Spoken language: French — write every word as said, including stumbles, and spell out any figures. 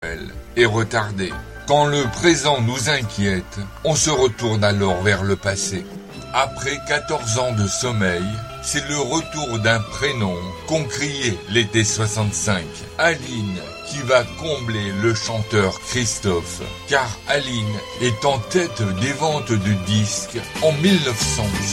éternel est retardé. Quand le présent nous inquiète, on se retourne alors vers le passé. Après quatorze ans de sommeil, c'est le retour d'un prénom qu'ont crié l'été soixante-cinq. Aline qui va combler le chanteur Christophe, car Aline est en tête des ventes de disques en mille neuf cent